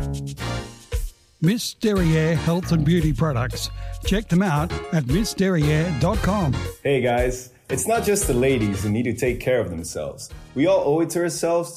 Miss Derriere Health and Beauty Products. Check them out at missderriere.com. Hey guys, it's not just the ladies who need to take care of themselves. We all owe it to ourselves